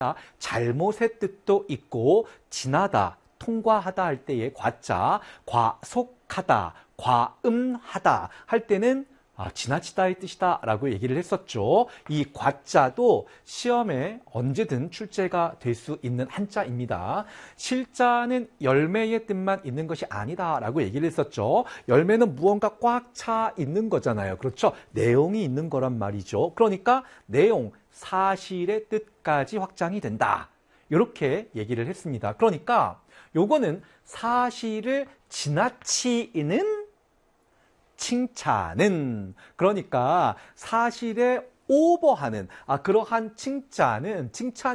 잘못의 뜻도 있고 지나다, 통과하다 할 때의 과자, 과속하다, 과음하다 할 때는 지나치다의 뜻이다 라고 얘기를 했었죠. 이 과자도 시험에 언제든 출제가 될 수 있는 한자입니다. 실자는 열매의 뜻만 있는 것이 아니다 라고 얘기를 했었죠. 열매는 무언가 꽉 차 있는 거잖아요. 그렇죠? 내용이 있는 거란 말이죠. 그러니까 내용, 사실의 뜻까지 확장이 된다. 이렇게 얘기를 했습니다. 그러니까 요거는 사실을 지나치는 칭찬은, 그러니까 사실에 오버하는 그러한 칭찬은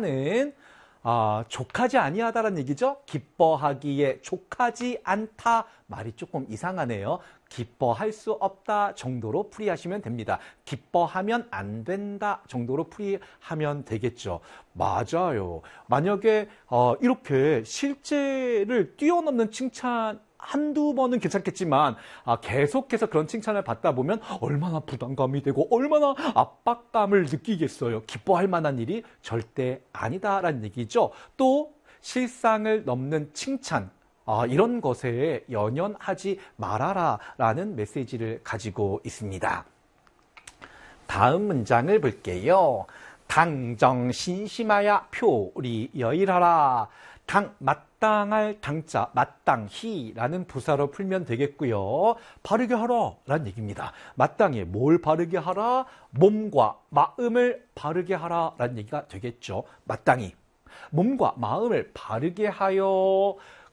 족하지 아니하다라는 얘기죠. 기뻐하기에 족하지 않다 말이 조금 이상하네요. 기뻐할 수 없다 정도로 풀이하시면 됩니다. 기뻐하면 안 된다 정도로 풀이하면 되겠죠. 맞아요. 만약에 이렇게 실제를 뛰어넘는 칭찬 한두 번은 괜찮겠지만 계속해서 그런 칭찬을 받다 보면 얼마나 부담감이 되고 얼마나 압박감을 느끼겠어요. 기뻐할 만한 일이 절대 아니다라는 얘기죠. 또 실상을 넘는 칭찬, 이런 것에 연연하지 말아라 라는 메시지를 가지고 있습니다. 다음 문장을 볼게요. 당정 신심하야 표리 여일하라. 마땅할 당자, 마땅히라는 부사로 풀면 되겠고요. 바르게 하라 라는 얘기입니다. 마땅히 뭘 바르게 하라? 몸과 마음을 바르게 하라 라는 얘기가 되겠죠. 마땅히 몸과 마음을 바르게 하여.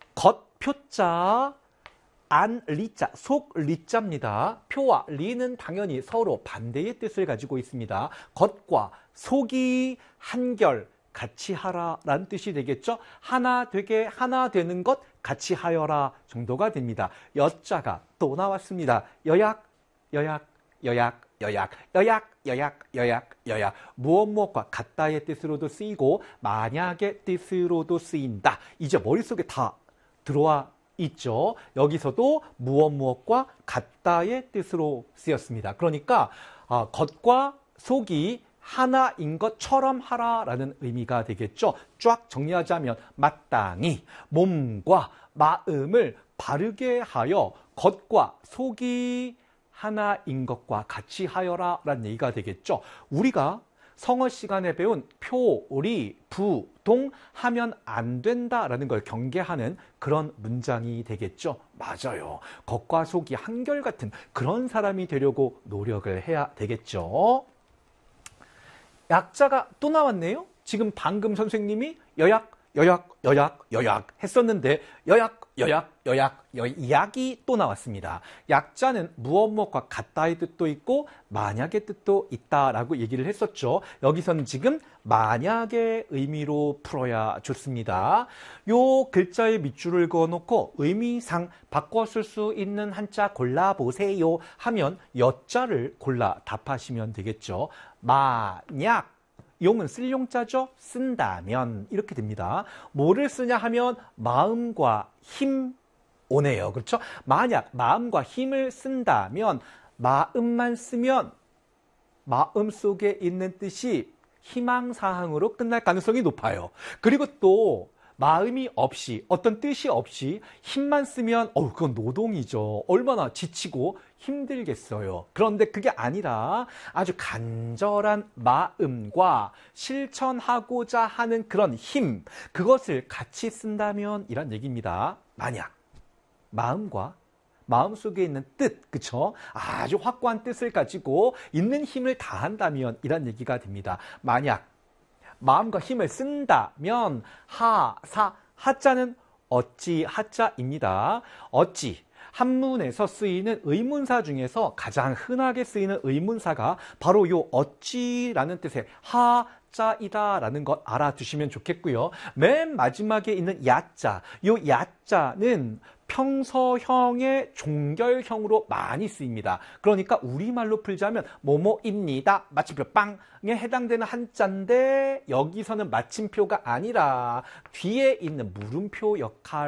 겉표자, 안 리자, 속 리자입니다. 표와 리는 당연히 서로 반대의 뜻을 가지고 있습니다. 겉과 속이 한결 같이 하라 라는 뜻이 되겠죠. 하나 되게 하나 되는 것 같이 하여라 정도가 됩니다. 여자가 또 나왔습니다. 여약, 여약, 여약, 여약, 여약, 여약, 여약, 여약. 무엇과 같다의 뜻으로도 쓰이고 만약의 뜻으로도 쓰인다. 이제 머릿속에 다 들어와 있죠. 여기서도 무엇과 같다의 뜻으로 쓰였습니다. 그러니까 겉과 속이 하나인 것처럼 하라라는 의미가 되겠죠. 쫙 정리하자면 마땅히 몸과 마음을 바르게 하여 겉과 속이 하나인 것과 같이 하여라 라는 얘기가 되겠죠. 우리가 성어 시간에 배운 표리, 부, 동 하면 안 된다라는 걸 경계하는 그런 문장이 되겠죠. 맞아요. 겉과 속이 한결같은 그런 사람이 되려고 노력을 해야 되겠죠. 약자가 또 나왔네요. 지금 방금 선생님이 여약, 여약, 여약, 여약 했었는데 여약, 여약, 여약, 약이 또 나왔습니다. 약자는 무엇과 같다의 뜻도 있고 만약의 뜻도 있다라고 얘기를 했었죠. 여기서는 지금 만약의 의미로 풀어야 좋습니다. 요 글자에 밑줄을 그어놓고 의미상 바꿔 쓸 수 있는 한자 골라보세요 하면 여자를 골라 답하시면 되겠죠. 만약, 용은 쓸 용자죠. 쓴다면 이렇게 됩니다. 뭐를 쓰냐 하면 마음과 힘 오네요. 그렇죠? 만약 마음과 힘을 쓴다면 마음만 쓰면 마음 속에 있는 뜻이 희망사항으로 끝날 가능성이 높아요. 그리고 또 마음이 없이 어떤 뜻이 없이 힘만 쓰면 그건 노동이죠. 얼마나 지치고 힘들겠어요. 그런데 그게 아니라 아주 간절한 마음과 실천하고자 하는 그런 힘, 그것을 같이 쓴다면 이란 얘기입니다. 만약 마음과 마음속에 있는 뜻, 그쵸? 아주 확고한 뜻을 가지고 있는 힘을 다한다면 이란 얘기가 됩니다. 만약 마음과 힘을 쓴다면 하사, 하자는 어찌 하자입니다. 어찌, 한문에서 쓰이는 의문사 중에서 가장 흔하게 쓰이는 의문사가 바로 요 어찌라는 뜻의 하자이다라는 것 알아두시면 좋겠고요. 맨 마지막에 있는 야자, 요 야자는 평서형의 종결형으로 많이 쓰입니다. 그러니까 우리말로 풀자면 뭐뭐입니다. 마침표 빵에 해당되는 한자인데 여기서는 마침표가 아니라 뒤에 있는 물음표 역할이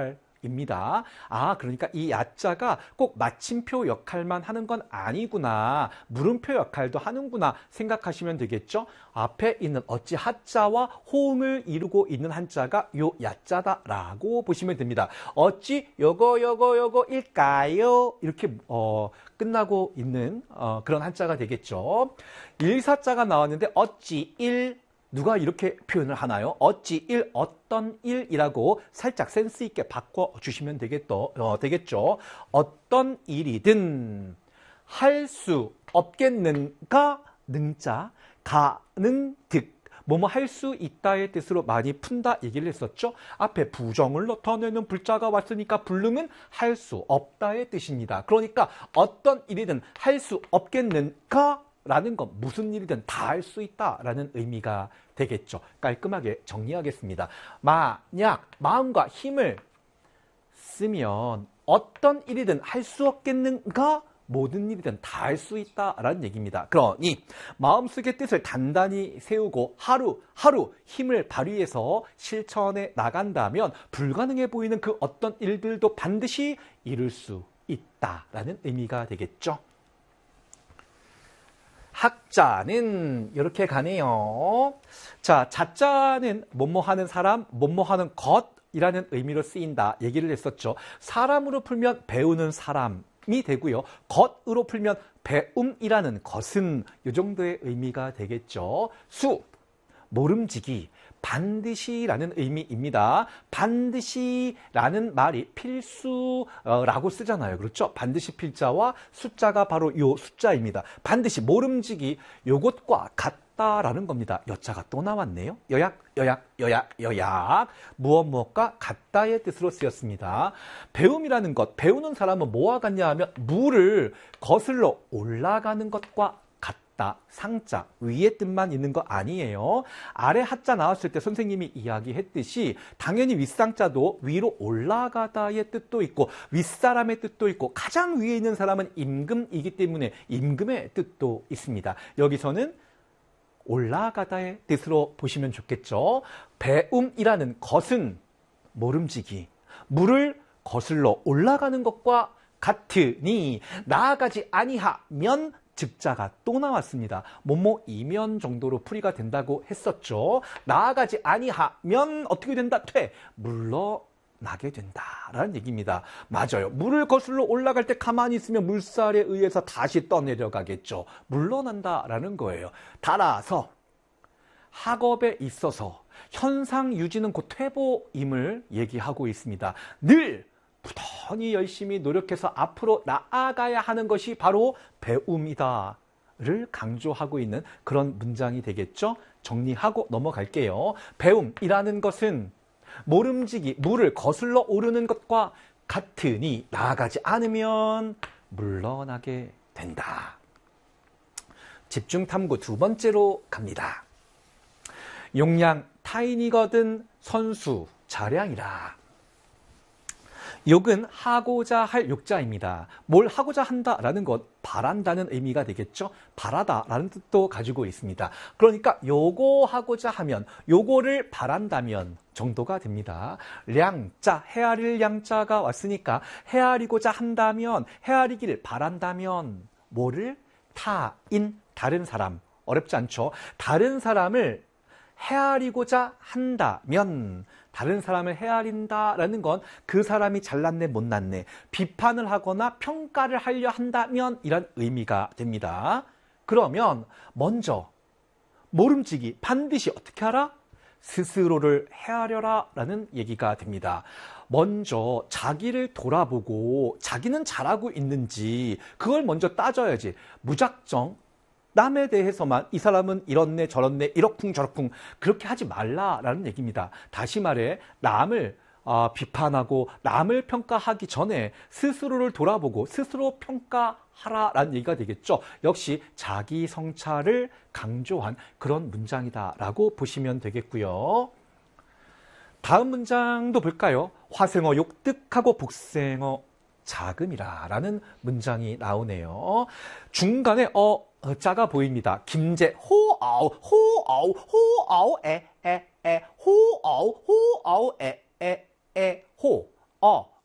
의미입니다. 아, 그러니까 이 야자가 꼭 마침표 역할만 하는 건 아니구나. 물음표 역할도 하는구나 생각하시면 되겠죠. 앞에 있는 어찌 하자와 호응을 이루고 있는 한자가 요 야자다라고 보시면 됩니다. 어찌 요거일까요? 이렇게 끝나고 있는 그런 한자가 되겠죠. 일사자가 나왔는데 어찌 일 누가 이렇게 표현을 하나요? 어찌 일, 어떤 일이라고 살짝 센스 있게 바꿔주시면 되겠죠. 어떤 일이든 할 수 없겠는가, 능자, 가능, 득. 뭐뭐 할 수 있다의 뜻으로 많이 푼다 얘기를 했었죠. 앞에 부정을 나타내는 불자가 왔으니까 불능은 할 수 없다의 뜻입니다. 그러니까 어떤 일이든 할 수 없겠는가? 라는 건 무슨 일이든 다 할 수 있다라는 의미가 되겠죠. 깔끔하게 정리하겠습니다. 만약 마음과 힘을 쓰면 어떤 일이든 할 수 없겠는가? 모든 일이든 다 할 수 있다라는 얘기입니다. 그러니 마음속의 뜻을 단단히 세우고 하루하루 힘을 발휘해서 실천해 나간다면 불가능해 보이는 그 어떤 일들도 반드시 이룰 수 있다라는 의미가 되겠죠. 학자는 이렇게 가네요. 자, 자자는 뭐뭐 하는 사람, 뭐뭐 하는 것이라는 의미로 쓰인다 얘기를 했었죠. 사람으로 풀면 배우는 사람이 되고요. 것으로 풀면 배움이라는 것은 이 정도의 의미가 되겠죠. 수, 모름지기, 반드시라는 의미입니다. 반드시라는 말이 필수라고 쓰잖아요. 그렇죠? 반드시 필자와 숫자가 바로 요 숫자입니다. 반드시 모름지기 요것과 같다라는 겁니다. 여자가 또 나왔네요. 여약 무엇과 같다의 뜻으로 쓰였습니다. 배움이라는 것, 배우는 사람은 뭐와 같냐 하면 물을 거슬러 올라가는 것과 상자 위의 뜻만 있는 거 아니에요. 아래 하자 나왔을 때 선생님이 이야기했듯이 당연히 윗상자도 위로 올라가다의 뜻도 있고 윗사람의 뜻도 있고 가장 위에 있는 사람은 임금이기 때문에 임금의 뜻도 있습니다. 여기서는 올라가다의 뜻으로 보시면 좋겠죠. 배움이라는 것은 모름지기, 물을 거슬러 올라가는 것과 같으니 나아가지 아니하면 즉자가 또 나왔습니다. 뭐뭐이면 정도로 풀이가 된다고 했었죠. 나아가지 아니하면 어떻게 된다? 물러나게 된다라는 얘기입니다. 맞아요. 물을 거슬러 올라갈 때 가만히 있으면 물살에 의해서 다시 떠내려가겠죠. 물러난다라는 거예요. 따라서 학업에 있어서 현상 유지는 곧 퇴보임을 얘기하고 있습니다. 늘 부단히 열심히 노력해서 앞으로 나아가야 하는 것이 바로 배움이다를 강조하고 있는 그런 문장이 되겠죠. 정리하고 넘어갈게요. 배움이라는 것은 모름지기, 물을 거슬러 오르는 것과 같으니 나아가지 않으면 물러나게 된다. 집중탐구 두 번째로 갑니다. 용량 타인이거든 선수 자량이라. 욕은 하고자 할 욕자입니다. 뭘 하고자 한다라는 것, 바란다는 의미가 되겠죠. 바라다라는 뜻도 가지고 있습니다. 그러니까 요거 하고자 하면, 요거를 바란다면 정도가 됩니다. 량자, 헤아릴 양자가 왔으니까 헤아리고자 한다면, 헤아리기를 바란다면 뭐를? 타인, 다른 사람. 어렵지 않죠? 다른 사람을 헤아리고자 한다면, 다른 사람을 헤아린다라는 건 그 사람이 잘났네 못났네 비판을 하거나 평가를 하려 한다면 이런 의미가 됩니다. 그러면 먼저 모름지기 반드시 어떻게 하라? 스스로를 헤아려라 라는 얘기가 됩니다. 먼저 자기를 돌아보고 자기는 잘하고 있는지 그걸 먼저 따져야지. 무작정 남에 대해서만 이 사람은 이렇네 저렇네 이러쿵저러쿵 그렇게 하지 말라라는 얘기입니다. 다시 말해 남을 비판하고 남을 평가하기 전에 스스로를 돌아보고 스스로 평가하라라는 얘기가 되겠죠. 역시 자기 성찰을 강조한 그런 문장이다라고 보시면 되겠고요. 다음 문장도 볼까요? 화생어 욕득하고 복생어 자금이라 라는 문장이 나오네요. 중간에 자가 보입니다. 김제 호아우 호아우 호아우 에에에 호아우 호아우 에에에 호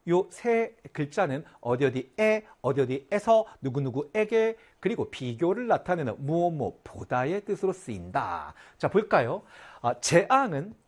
요 세 글자는 어디어디에, 어디어디에서, 누구누구에게, 그리고 비교를 나타내는 무엇무엇보다의 뜻으로 쓰인다. 자, 볼까요? 재앙은